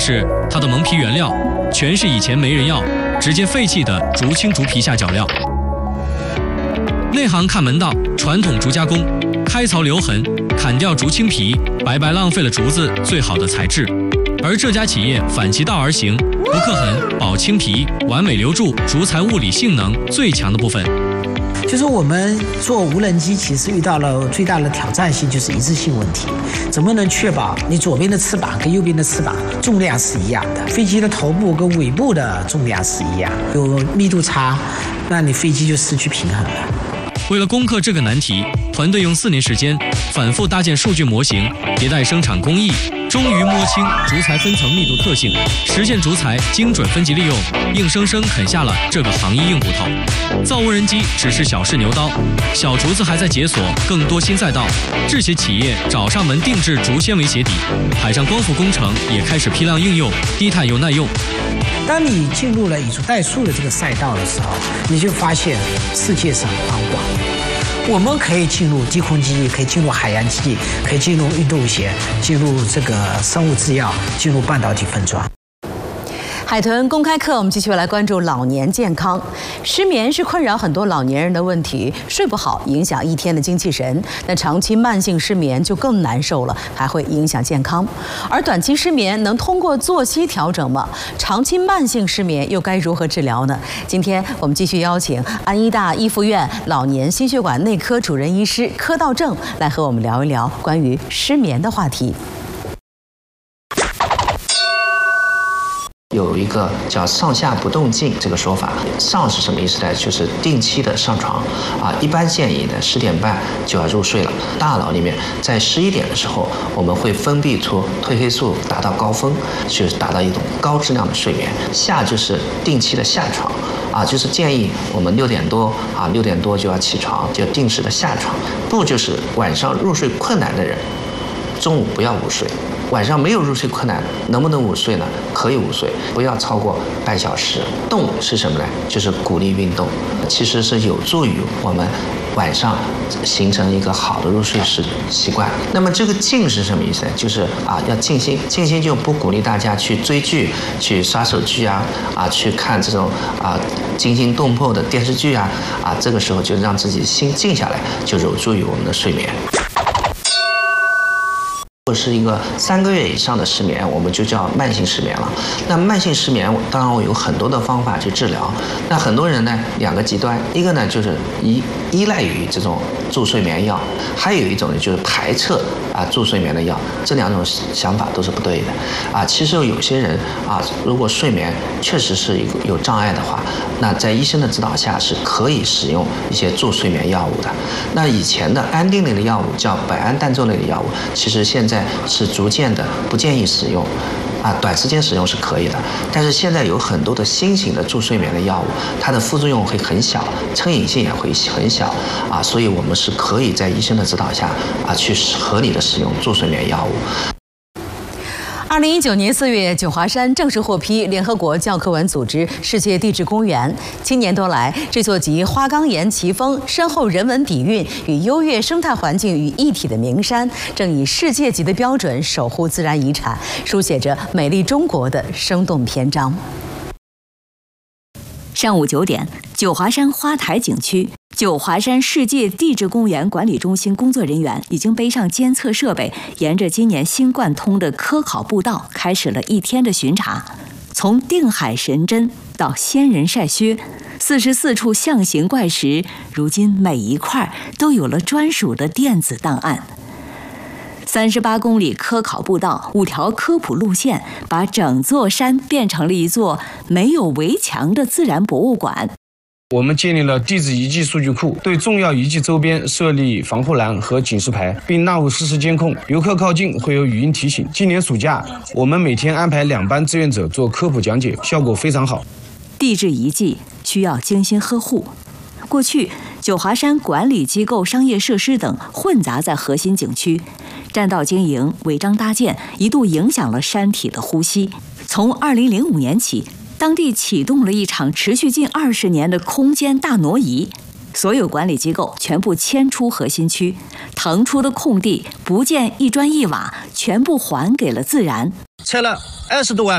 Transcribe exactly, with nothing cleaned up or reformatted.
是，它的蒙皮原料全是以前没人要，直接废弃的竹青竹皮下脚料。内行看门道，传统竹加工，开槽留痕，砍掉竹青皮，白白浪费了竹子最好的材质。而这家企业反其道而行，不刻痕，保青皮，完美留住竹材物理性能最强的部分。 就是我们做无人机，其实遇到了最大的挑战性，就是一致性问题。怎么能确保你左边的翅膀跟右边的翅膀重量是一样的？飞机的头部跟尾部的重量是一样，有密度差，那你飞机就失去平衡了。 为了攻克这个难题，团队用四年时间反复搭建数据模型，迭代生产工艺，终于摸清竹材分层密度特性，实现竹材精准分级利用，硬生生啃下了这个行业硬骨头。造无人机只是小试牛刀，小竹子还在解锁更多新赛道。制鞋企业找上门定制竹纤维鞋底，海上光伏工程也开始批量应用，低碳又耐用。 当你进入了以竹代数的这个赛道的时候，你就发现世界是很宽广。我们可以进入低空机，可以进入海洋机，可以进入运动鞋，进入这个生物制药，进入半导体分装。 海豚公开课，我们继续来关注老年健康。失眠是困扰很多老年人的问题，睡不好影响一天的精气神。那长期慢性失眠就更难受了，还会影响健康。而短期失眠能通过作息调整吗？长期慢性失眠又该如何治疗呢？今天我们继续邀请安医大一附院老年心血管内科主任医师柯道正来和我们聊一聊关于失眠的话题。 有一个叫上下不动静这个说法，上是什么意思呢？就是定期的上床啊，一般建议呢十点半就要入睡了。大脑里面在十一点的时候，我们会分泌出褪黑素，达到高峰，就是达到一种高质量的睡眠。下就是定期的下床啊，就是建议我们六点多啊六点多就要起床，就定时的下床。不就是晚上入睡困难的人，中午不要午睡。晚上没有入睡困难，能不能午睡呢？可以午睡，不要超过半小时。动是什么呢？就是鼓励运动，其实是有助于我们晚上形成一个好的入睡习习惯。那么这个静是什么意思呢？就是啊，要静心。静心就不鼓励大家去追剧、去刷手机啊，啊，去看这种啊惊心动魄的电视剧啊，啊，这个时候就让自己心静下来，就有助于我们的睡眠。如果是一个三个月以上的失眠，我们就叫慢性失眠了。那慢性失眠，当然我有很多的方法去治疗。那很多人呢，两个极端，一个呢就是依依赖于这种助睡眠药，还有一种呢就是排斥啊助睡眠的药。这两种想法都是不对的啊。其实有些人啊，如果睡眠确实是一个有障碍的话，那在医生的指导下是可以使用一些助睡眠药物的。那以前的安定类的药物叫苯胺氮唑类的药物，其实现在是逐渐的不建议使用，啊，短时间使用是可以的，但是现在有很多的新型的助睡眠的药物，它的副作用会很小，成瘾性也会很小，啊，所以我们是可以在医生的指导下啊去合理的使用助睡眠药物。 二零一九年四月，九华山正式获批联合国教科文组织世界地质公园。七年多来，这座集花岗岩奇峰、深厚人文底蕴与优越生态环境于一体的名山，正以世界级的标准守护自然遗产，书写着美丽中国的生动篇章。 上午九点，九华山花台景区九华山世界地质公园管理中心工作人员已经背上监测设备，沿着今年新贯通的科考步道，开始了一天的巡查。从定海神针到仙人晒靴，四十四处象形怪石，如今每一块都有了专属的电子档案。三十八公里科考步道，五条科普路线，把整座山变成了一座没有围墙的自然博物馆。 我们建立了地质遗迹数据库，对重要遗迹周边设立防护栏和警示牌，并纳入实时监控。游客靠近会有语音提醒。今年暑假，我们每天安排两班志愿者做科普讲解，效果非常好。 地质遗迹需要精心呵护。过去，九华山管理机构、商业设施等混杂在核心景区，占道经营、违章搭建，一度影响了山体的呼吸。从二零零五年起，当地启动了一场持续近二十年的空间大挪移，所有管理机构全部迁出核心区，腾出的空地不见一砖一瓦，全部还给了自然。 拆了二十多万